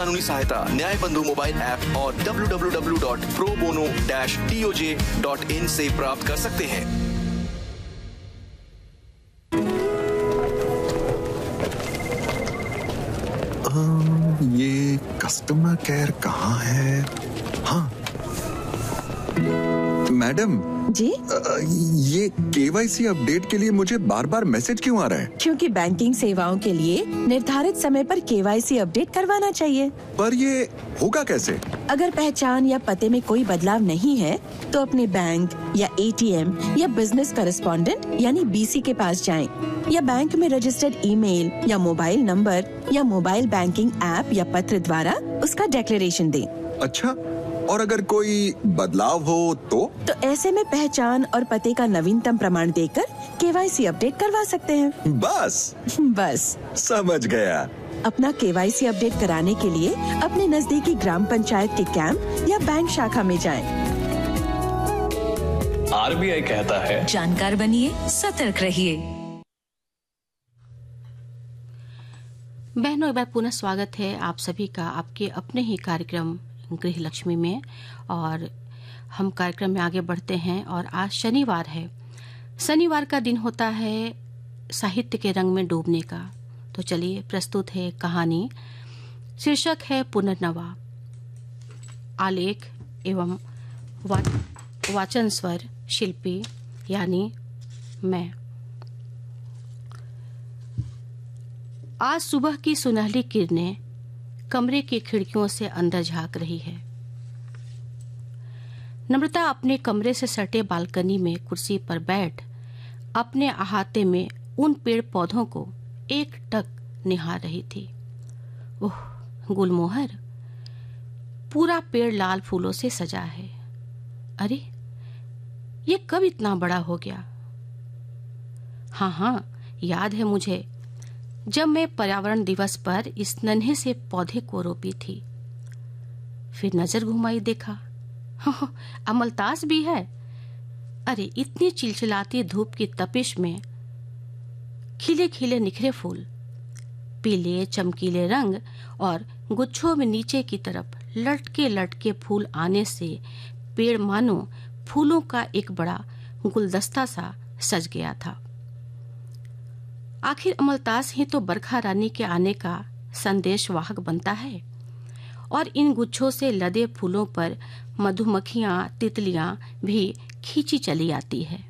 कानूनी सहायता न्याय बंधु मोबाइल ऐप और www.probono-toj.in से प्राप्त कर सकते हैं। ये कस्टमर केयर कहाँ है? हाँ मैडम जी, ये केवाईसी अपडेट के लिए मुझे बार बार मैसेज क्यों आ रहा है? क्योंकि बैंकिंग सेवाओं के लिए निर्धारित समय पर केवाईसी अपडेट करवाना चाहिए। पर ये होगा कैसे? अगर पहचान या पते में कोई बदलाव नहीं है तो अपने बैंक या एटीएम या बिजनेस करेस्पॉन्डेंट यानी बीसी के पास जाएं, या बैंक में रजिस्टर्ड ईमेल या मोबाइल नंबर या मोबाइल बैंकिंग ऐप या पत्र द्वारा उसका डिक्लेरेशन दें। अच्छा, और अगर कोई बदलाव हो तो ऐसे में पहचान और पते का नवीनतम प्रमाण देकर केवाईसी अपडेट करवा सकते हैं। बस समझ गया। अपना केवाईसी अपडेट कराने के लिए अपने नजदीकी ग्राम पंचायत के कैंप या बैंक शाखा में जाएं। आरबीआई कहता है, जानकार बनिए, सतर्क रहिए। बहनों, एक बार पुनः स्वागत है आप सभी का आपके अपने ही कार्यक्रम गृह लक्ष्मी में। और हम कार्यक्रम में आगे बढ़ते हैं और आज शनिवार है। शनिवार का दिन होता है साहित्य के रंग में डूबने का। तो चलिए, प्रस्तुत है कहानी। शीर्षक है पुनर्नवा। आलेख एवं वाचन स्वर शिल्पी यानी मैं। आज सुबह की सुनहली किरणें कमरे की खिड़कियों से अंदर झांक रही है। नम्रता अपने कमरे से सटे बालकनी में कुर्सी पर बैठ अपने अहाते में उन पेड़ पौधों को एक टक निहार रही थी। ओह, गुलमोहर, पूरा पेड़ लाल फूलों से सजा है। अरे, ये कब इतना बड़ा हो गया? हाँ, याद है मुझे, जब मैं पर्यावरण दिवस पर इस नन्हे से पौधे को रोपी थी। फिर नजर घुमाई, देखा अमलतास भी है। अरे, इतनी चिलचिलाती धूप की तपिश में खिले खिले निखरे फूल, पीले चमकीले रंग और गुच्छों में नीचे की तरफ लटके लटके फूल आने से पेड़ मानो फूलों का एक बड़ा गुलदस्ता सा सज गया था। आखिर अमलतास ही तो बरखा रानी के आने का संदेश वाहक बनता है। और इन गुच्छों से लदे फूलों पर मधुमक्खियां, तितलियां भी खींची चली आती है।